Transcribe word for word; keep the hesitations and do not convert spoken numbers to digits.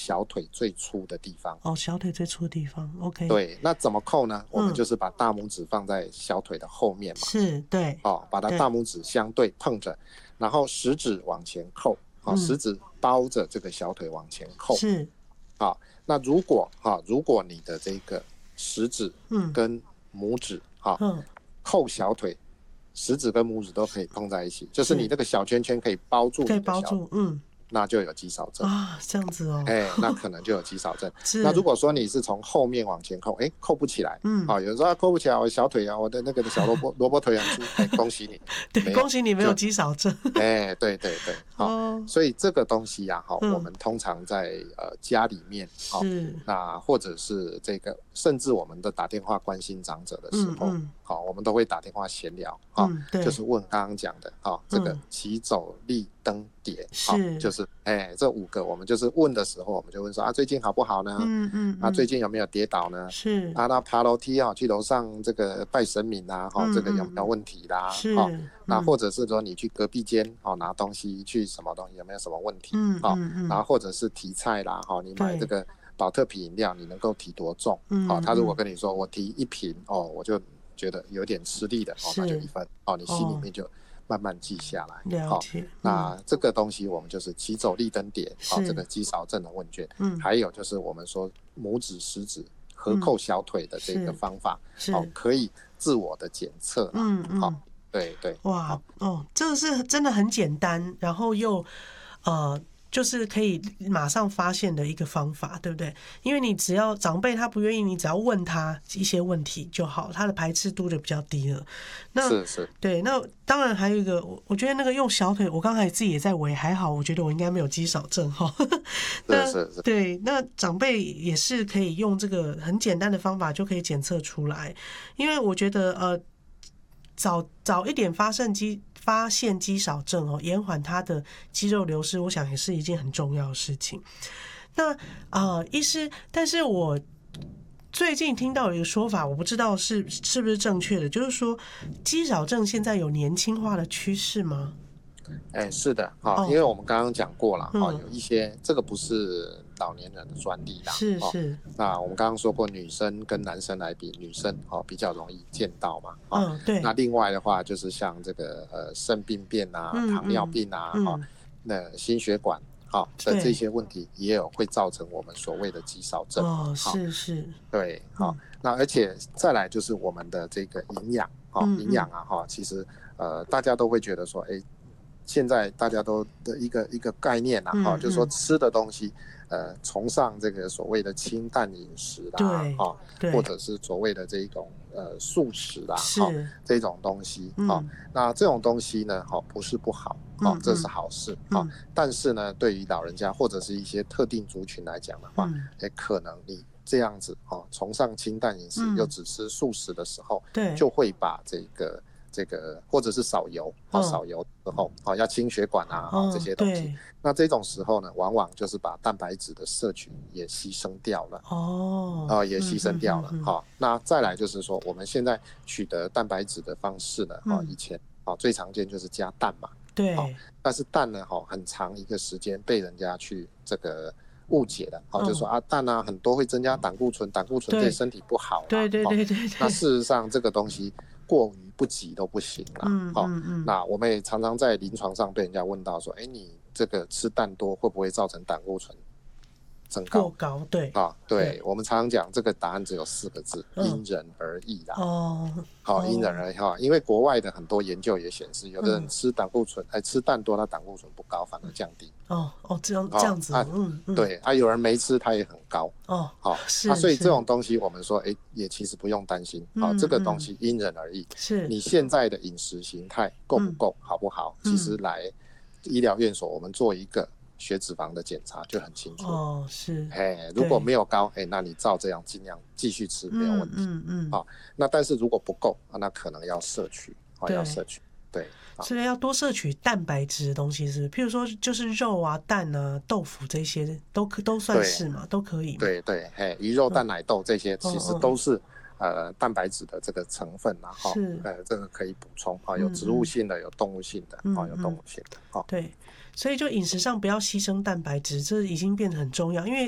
小腿最粗的地方。 哦，小腿最粗的地方 ，OK。 对，那怎么扣呢？我们就是把大拇指放在小腿的后面嘛， 是，对， 哦，把它大拇指相对碰着，然后食指往前扣，哦，食指包着这个小腿往前扣。 是， 好，那如果哈，如果你的这个食指跟拇指哈、嗯，扣小腿，食指跟拇指都可以碰在一起，就是你这个小圈圈可以包住你的小腿，可以包住，嗯。那就有肌少症啊，这样子哦， 哎，那可能就有肌少症。那如果说你是从后面往前扣，哎，扣不起来，嗯，好、哦，有人说、啊、扣不起来，我小腿啊，我的那个小萝卜萝卜腿很粗，哎，恭喜你， 对，恭喜你没有肌少症。 哎，对对对，好、哦，所以这个东西呀、啊，哈、嗯，我们通常在呃家里面，好、哦，那或者是这个，甚至我们的打电话关心长者的时候，好、嗯嗯哦，我们都会打电话闲聊，哈、哦嗯，就是问刚刚讲的，哈、哦，这个起走立登跌，好、哦，就是。哎，这五个我们就是问的时候，我们就问说啊，最近好不好呢？嗯嗯。啊，最近有没有跌倒呢？是。啊，那爬楼梯啊，去楼上这个拜神明啊，哈、嗯，这个有没有问题啦？是。哦，那或者是说你去隔壁间哦拿东西去什么东西有没有什么问题？嗯嗯嗯。然后或者是提菜啦，哈、哦，你买这个保特瓶饮料，你能够提多重？嗯。好、哦，他如果跟你说我提一瓶哦，我就觉得有点吃力的，哦，那就一分，哦，你心里面就。慢慢记下来，好、嗯，那这个东西我们就是起走立登跌，好、哦，这个肌少症的问卷，嗯，还有就是我们说拇指、食指合扣小腿的这个方法，嗯、哦，可以自我的检测，嗯嗯，好、哦，对对， 哇，哦，这个是真的很简单，然后又，呃。就是可以马上发现的一个方法，对不对？因为你只要长辈他不愿意，你只要问他一些问题就好，他的排斥度就比较低了。那是是， 对。那当然还有一个，我觉得那个用小腿，我刚才自己也在围，还好，我觉得我应该没有肌少症哈。 是是是， 对，那长辈也是可以用这个很简单的方法就可以检测出来，因为我觉得呃，早早一点发现肌。发现肌少症哦，延缓它的肌肉流失，我想也是一件很重要的事情。那啊、呃，医师，但是我最近听到有一个说法，我不知道是是不是正确的，就是说肌少症现在有年轻化的趋势吗？ 哎，是的，哈、哦，因为我们刚刚讲过了，哈、嗯，有一些这个不是老年人的专利啦， 是是、哦。 那我们刚刚说过，女生跟男生来比，女生哦比较容易见到嘛，哦、 嗯，对。 那另外的话，就是像这个呃肾病变啊、嗯、糖尿病啊，哈、嗯哦，那心血管好、哦、的这些问题，也有会造成我们所谓的肌少症。 哦，是是。 对，好、哦嗯，那而且再来就是我们的这个营养，哦，营、嗯、养啊，哈、哦，其实呃大家都会觉得说，哎。现在大家都的一个一个概念啊，哈、嗯，就是说吃的东西，呃，崇尚这个所谓的清淡饮食啦，哈，或者是所谓的这种呃素食啦，哈，这种东西，哈、嗯，那这种东西呢，哈，不是不好，哈、嗯，这是好事，哈、嗯，但是呢，对于老人家或者是一些特定族群来讲的话，嗯，也可能你这样子，哈，崇尚清淡饮食、嗯、又只吃素食的时候，对，就会把这个。这个或者是少油，哦，少油之后，哦，要清血管啊，哦，这些东西。那这种时候呢，往往就是把蛋白质的摄取也牺牲掉了，哦，啊、呃，也牺牲掉了，哈、嗯嗯哦。那再来就是说，我们现在取得蛋白质的方式呢，哈、嗯，以前哦最常见就是加蛋嘛， 对。 哦，但是蛋呢，哈，很长一个时间被人家去这个。误解的，好、哦，就说啊，蛋啊很多会增加胆固醇，胆固醇对身体不好啦， 对对对对 对、哦。 那事实上这个东西过于不及都不行啦，嗯嗯嗯、哦。那我们也常常在临床上被人家问到说，哎，你这个吃蛋多会不会造成胆固醇增高？ 过高，对啊、哦，对，我们常常讲这个答案只有四个字，嗯、因人而异啦。哦，好、哦，因人而异哈，因为国外的很多研究也显示，有的人吃胆固醇，哎、嗯，吃蛋多，他胆固醇不高，反而降低。 哦哦，这样、哦、这样子，啊、嗯嗯， 对啊，有人没吃，他也很高。哦，好、哦， 是啊，所以这种东西我们说，哎，也其实不用担心。好、嗯哦，这个东西因人而异。是，你现在的饮食形态够不够，嗯、好不好？其实来医疗院所，我们做一个。血脂肪的检查就很清楚哦，是， 哎，如果没有高，哎，那你照这样尽量继续吃没有问题，嗯嗯，好、哦，那但是如果不够啊，那可能要摄取，哦，要摄取，对， 所以要多摄取蛋白质的东西是，是，譬如说就是肉啊、蛋啊、豆腐这些都都算是嘛，都可以嘛， 对对，嘿，鱼肉蛋奶豆这些其实都是、嗯、呃蛋白质的这个成分啊，哈，呃，这个可以补充啊，有植物性的，有动物性的，啊、嗯，有动物性的，哦， 对。所以就饮食上不要牺牲蛋白质，这已经变得很重要。因为